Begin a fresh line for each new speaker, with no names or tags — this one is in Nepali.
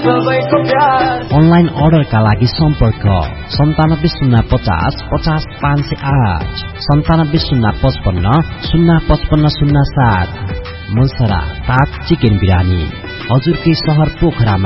अनलाइन अर्डरका लागि सम्पर्क 970550 50508 970550 05507। मुलसरा ताज चिकन बिरानी हजुरकै शहर पोखरामा।